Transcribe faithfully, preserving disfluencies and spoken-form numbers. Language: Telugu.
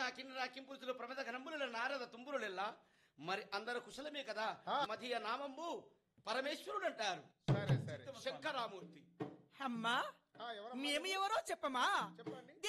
కిన్నెర కింపురుతులు ప్రమద ఘనంబుల నారద తుంబురులెల్లా మరి అందరు కుశలమే కదా. మధ్య నామంబు పరమేశ్వరుడు అంటారు. సరే సరే శంకరామూర్తి. అమ్మా మేము ఎవరో చెప్పమా? చెప్పండి.